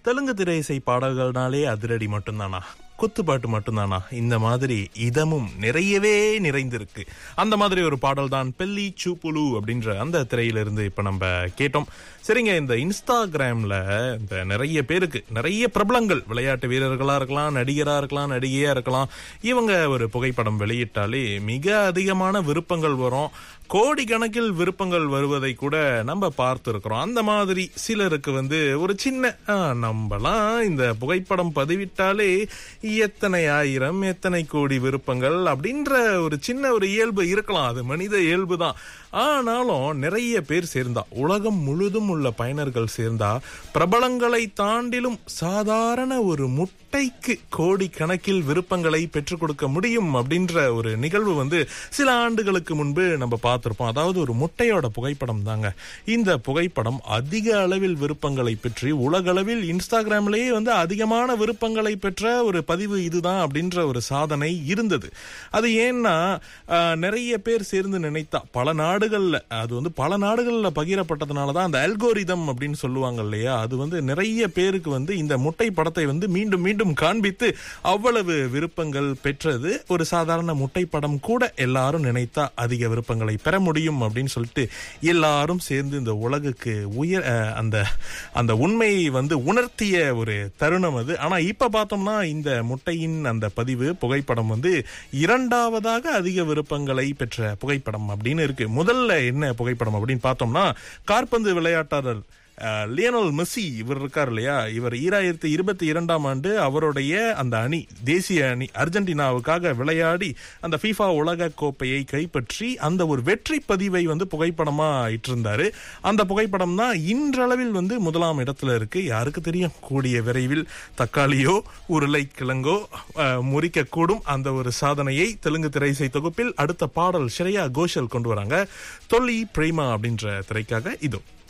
தெலுங்கு திரையிசை பாடல்கள்னாலே அதிரடி மட்டும்தானா, குத்துப்பாட்டு மட்டும்தானா? இந்த மாதிரி இதமும் நிறையவே நிறைந்திருக்கு. அந்த மாதிரி ஒரு பாடல் தான் பெல்லி சூப்புலு அப்படின்ற அந்த திரையிலிருந்து இப்ப நம்ம கேட்டோம். சரிங்க, இந்த இன்ஸ்டாகிராம்ல இந்த நிறைய பேருக்கு, நிறைய பிரபலங்கள், விளையாட்டு வீரர்களா இருக்கலாம், நடிகரா இருக்கலாம், நடிகையா இருக்கலாம், இவங்க ஒரு புகைப்படம் வெளியிட்டாலே மிக அதிகமான விருப்பங்கள் வரும். கோடிக்கணக்கில் விருப்பங்கள் வருவதை கூட நம்ம பார்த்து இருக்கிறோம். அந்த மாதிரி சிலருக்கு ஒரு சின்ன நம்மலாம் இந்த புகைப்படம் பதிவிட்டாலே எத்தனை ஆயிரம் எத்தனை கோடி விருப்பங்கள் அப்படின்ற ஒரு சின்ன ஒரு இயல்பு இருக்கலாம். அது மனித இயல்பு தான். ஆனாலும் நிறைய பேர் சேர்ந்தா, உலகம் முழுதும் உள்ள பயனர்கள் சேர்ந்தா, பிரபலங்களை தாண்டிலும் சாதாரண ஒரு முட்டைக்கு கோடி கணக்கில் விருப்பங்களை பெற்றுக் கொடுக்க முடியும் அப்படின்ற ஒரு நிகழ்வு சில ஆண்டுகளுக்கு முன்பு நம்ம பார்த்திருப்போம். அதாவது ஒரு முட்டையோட புகைப்படம் தாங்க. இந்த புகைப்படம் அதிக அளவில் விருப்பங்களை பெற்று உலகளவில் இன்ஸ்டாகிராம்லேயே அதிகமான விருப்பங்களை பெற்ற ஒரு பதிவு இதுதான் அப்படின்ற ஒரு சாதனை இருந்தது. அது ஏன்னா நிறைய பேர் சேர்ந்து நினைத்தா, பல நாடுகள்ல பகிரப்பட்டதுனாலதான் அந்த அல்கோரிதம் அப்படின்னு சொல்லுவாங்க இல்லையா, அது நிறைய பேருக்கு இந்த முட்டை படத்தை மீண்டும் மீண்டும் காண்பித்து அவ்வளவு விருப்பங்கள் பெற்றது. ஒரு சாதாரண முட்டை படம் கூட எல்லாரும் நினைத்தா அதிக விருப்பங்களை பெற முடியும் அப்படின்னு சொல்லிட்டு எல்லாரும் சேர்ந்து இந்த உலகுக்கு அந்த உண்மையை உணர்த்திய ஒரு தருணம் அது. ஆனா இப்ப பார்த்தோம்னா இந்த முட்டையின் அந்த பதிவு புகைப்படம் இரண்டாவதாக அதிக விருப்பங்களை பெற்ற புகைப்படம் அப்படின்னு இருக்கு. முதல்ல என்ன புகைப்படம் அப்படின்னு பார்த்தோம்னா, காற்பந்து விளையாட்டாளர் லியோனல் மெஸ்ஸி இவர் இருக்கார் இல்லையா, இவர் 2022ஆம் ஆண்டு அவருடைய அந்த அணி, தேசிய அணி அர்ஜென்டினாவுக்காக விளையாடி அந்த FIFA உலக கோப்பையை கைப்பற்றி அந்த ஒரு வெற்றி பதிவை புகைப்படமா இட்டிருந்தாரு. அந்த புகைப்படம் தான் இன்றளவில் முதலாம் இடத்துல இருக்கு. யாருக்கு தெரியும், கூடிய விரைவில் தக்காளியோ உருளைக்கிழங்கோ முறிக்க கூடும் அந்த ஒரு சாதனையை தெலுங்கு திரையிசை தொகுப்பில் அடுத்த பாடல் ஸ்ரேயா கோஷல் கொண்டு வராங்க. தொல்லி பிரேமா அப்படின்ற திரைக்காக இதோ.